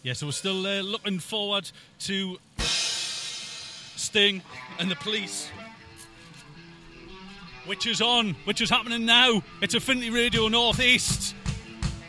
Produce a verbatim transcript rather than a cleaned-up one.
Yeah, so we're still uh, looking forward to Sting and the Police, which is on, which is happening now. It's Affinity Radio North East.